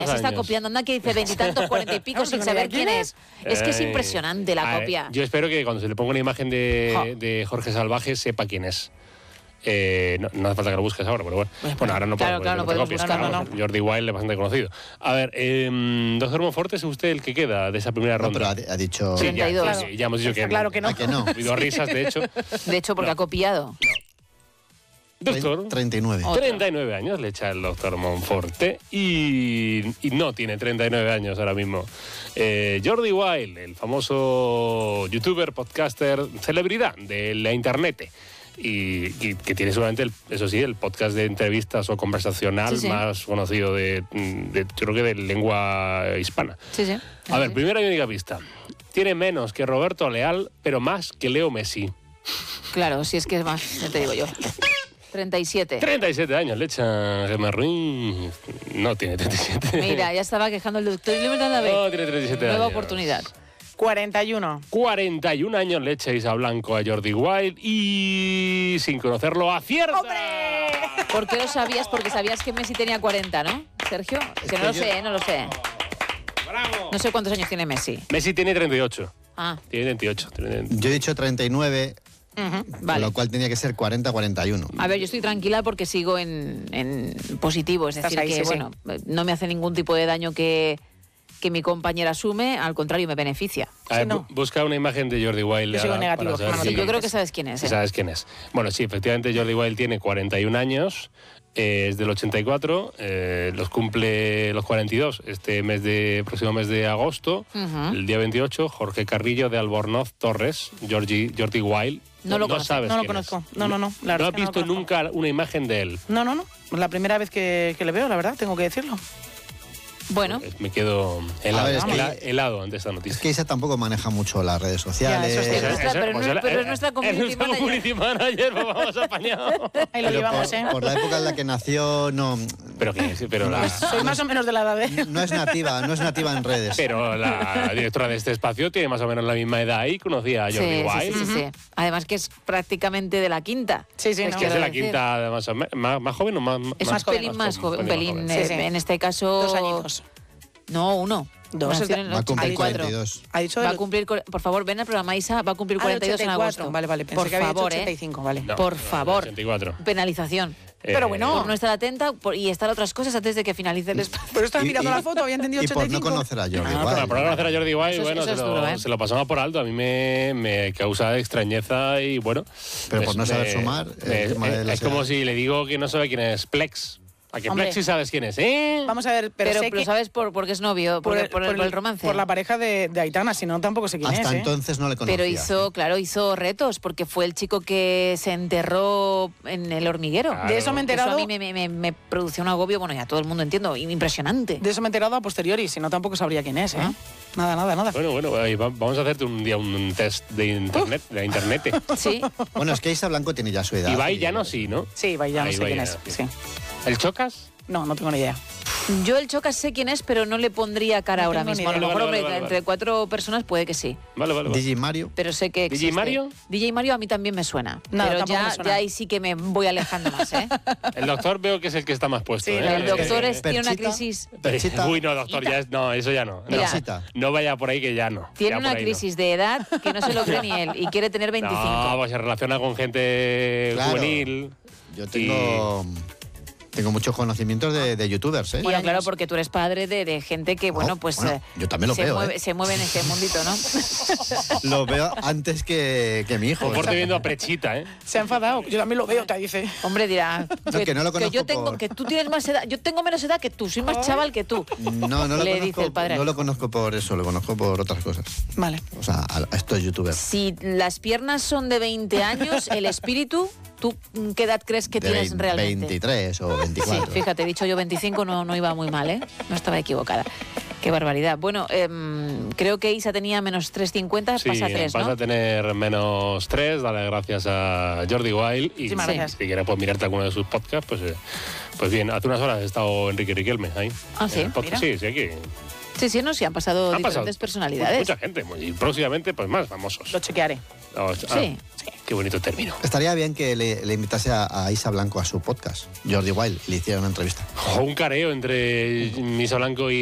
Se está copiando, anda que dice 20 y tantos, 40 y pico sin saber quién es. Es que es impresionante la copia. Yo espero que cuando se le ponga una imagen de Jorge Salvaje sepa quién es. No hace falta que lo busques ahora, pero bueno. Bueno, ahora no podemos buscarlo, no. Jordi Wild es bastante conocido. A ver, doctor Monforte, ¿es usted el que queda de esa primera ronda? Pero ha dicho... Sí, 32. Ya hemos dicho que claro que no. Que no. Ha habido risas, de hecho. De hecho, porque ha copiado. Doctor, 39. 39 años le echa el doctor Monforte y no tiene 39 años ahora mismo. Jordi Wild, el famoso youtuber, podcaster, celebridad de la internet. Y que tiene seguramente, eso sí, el podcast de entrevistas o conversacional más conocido yo creo que de lengua hispana. Sí. A ver, primera y única pista. Tiene menos que Roberto Leal, pero más que Leo Messi. Claro, si es que es más, ya te digo yo. 37. 37 años le echa Gemma Ruiz. No tiene 37. Mira, ya estaba quejando el doctor. No, tiene 37 Nueva años. oportunidad. 41. 41 años le echa Isa Blanco a Jordi Wild y sin conocerlo acierta. ¡Hombre! ¿Por qué lo sabías? Porque sabías que Messi tenía 40, ¿no, Sergio? Que no lo sé, no lo sé. ¡Bravo! No sé cuántos años tiene Messi. Messi tiene 38. Ah. Tiene 28. Yo he dicho 39, Vale. lo cual tenía que ser 40-41. A ver, yo estoy tranquila porque sigo en positivo. Es decir, ahí, que sí, bueno, no me hace ningún tipo de daño que mi compañera asume, al contrario, me beneficia. A ver, no. busca una imagen de Jordi Wild. Yo sigo ahora negativo, para saber Gemma, Sí, si- yo creo que sabes quién es. ¿Sabes quién es? Bueno, sí, efectivamente Jordi Wild tiene 41 años, es del 84, los cumple los 42 próximo mes de agosto, el día 28, Jorge Carrillo de Albornoz Torres, Jordi Wild. No lo conozco. sabes No lo quién es. conozco. No. La ¿No verdad has es que visto lo conozco. nunca una imagen de él? No. La primera vez que le veo, la verdad, tengo que decirlo. Bueno, Pues me quedo helado, A ver, es que- helado ante esta noticia. Es que Isa tampoco maneja mucho las redes sociales. Ya, eso es cierto. pero es nuestra community manager. community manager, pues vamos apañado. Ahí lo Pero llevamos, ¿eh? por la época en la que nació, no Soy más o menos de la edad de... no es nativa en redes. Pero la directora de este espacio tiene más o menos la misma edad y conocía a Jordi Wild. sí. Además que es prácticamente de la quinta. Sí, Es no. que es de quiero la decir. quinta, más joven o más Es más un pelín joven, más joven, un pelín. Sí, sí. En este caso... 2 añitos. No, 1. Dos, Nació en el Va a cumplir 84. 42. Ha dicho Va a del- cumplir, por favor, ven al programa, Isa, va a cumplir 42 en 84. agosto. Vale, pensé por que había dicho favor, 85, vale. No, por no, favor. 84. Penalización. Pero bueno. Por no estar atenta y estar a otras cosas antes de que finalice el espacio. Pero estás mirando la foto, había entendido Y por 85. no conocer a Jordi Bueno, Wild. por no conocer a Jordi Wild, Eso es- bueno, eso es duro, ¿eh? se lo pasamos por alto. A mí me causa extrañeza y bueno. Pero por no saber sumar, el tema de las es como edades. si le digo que no sabe quién es Plex. ¿A que Hombre. Plex sí sabes quién es, eh? Vamos a ver, pero Pero sé lo que... sabes porque es novio, por el romance. Por la pareja de Aitana, si no tampoco sé quién Hasta es, entonces no le conocía. Pero hizo retos, porque fue el chico que se enterró en el hormiguero. Claro. De eso me he enterado... Eso a mí me produció un agobio, bueno, ya todo el mundo entiendo, impresionante. De eso me he enterado a posteriori, si no tampoco sabría quién es, ¿eh? Nada. Bueno, ahí vamos a hacerte un día un test de internet, de la internet. Sí, Bueno, es que Isa Blanco tiene ya su edad. Ibai ya no, sí, ¿no? Sí, vaya, no Ahí sé quién vaya, es. sí. Sí. ¿El Chocas? No tengo ni idea. yo el Chocas sé quién es, pero no le pondría cara No ahora tengo ni mismo. A lo idea. mejor, Vale, hombre, vale. entre 4 personas puede que sí. Vale. DJ Mario. Pero sé que ¿DJ existe. Mario? DJ Mario a mí también me suena. No, pero tampoco me suena. ya ahí sí que me voy alejando más, ¿eh? El doctor veo que es el que está más puesto. Sí, ¿eh? El doctor tiene una Perchita. crisis... Perchita. Uy, no, doctor, no, eso ya no. Mira. Perchita. No vaya por ahí que ya no. Tiene Ya una por ahí no. crisis de edad que no se lo cree ni él y quiere tener 25. No, pues se relaciona con gente Claro. juvenil. Yo tengo muchos conocimientos de youtubers, ¿eh? Bueno, claro, porque tú eres padre de gente que, bueno, pues... yo también lo se veo, mueve, ¿eh? se mueve en este mundito, ¿no? Lo veo antes que mi hijo. Conforte viendo a Prechita, ¿eh? Se ha enfadado. Yo también lo veo, te dice. Hombre, dirá... que no lo conozco yo tengo, por- que tú tienes más edad... Yo tengo menos edad que tú, soy más chaval que tú. No lo Le conozco, dice el padre. no lo conozco por eso, lo conozco por otras cosas. Vale. O sea, a estos youtubers. Si las piernas son de 20 años, el espíritu, ¿tú qué edad crees que De tienes realmente? 23 o 24. Sí, fíjate, he dicho yo 25, no iba muy mal, ¿eh? No estaba equivocada. Qué barbaridad. Bueno, creo que Isa tenía menos 3,50, Sí, pasa a 3, vas ¿no? a tener menos 3, dale gracias a Jordi Wild. Y Muchísimas gracias. si quieres pues, mirarte alguno de sus podcasts, pues bien, hace unas horas ha estado Enrique Riquelme ahí. Ah, sí, En el podcast. mira. Sí, aquí. Sí, no, sí, han pasado Han diferentes pasado personalidades. mucha gente, y próximamente pues más famosos. Lo chequearé. Ah, Sí. ¿Qué Qué bonito término. Estaría bien que le invitase a Isa Blanco a su podcast, Jordi Wild, y le hiciera una entrevista. O un careo entre Isa Blanco y